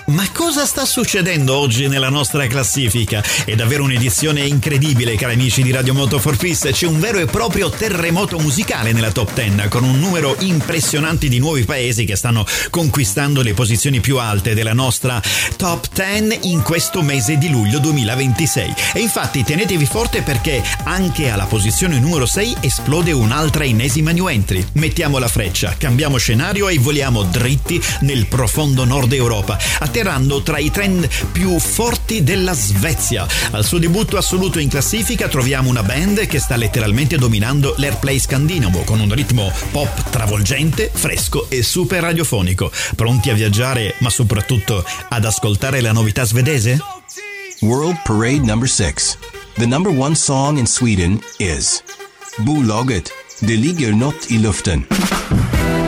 Ma cosa sta succedendo oggi nella nostra classifica? È davvero un'edizione incredibile, cari amici di Radio Moto for Peace. C'è un vero e proprio terremoto musicale nella top 10, con un numero impressionante di nuovi paesi che stanno conquistando le posizioni più alte della nostra top 10 in questo mese di luglio 2026. E infatti tenetevi forte, perché anche alla posizione numero 6 esplode un'altra ennesima new entry. Mettiamo la freccia, cambiamo scenario e voliamo dritti nel profondo nord Europa, atterrando tra i trend più forti della Svezia. Al suo debutto assoluto in classifica troviamo una band che sta letteralmente dominando l'airplay scandinavo, con un ritmo pop travolgente, fresco e super radiofonico. Pronti a viaggiare, ma soprattutto ad ascoltare la novità svedese? World Parade number 6. The number one song in Sweden is Bolaget, Det ligger något i luften.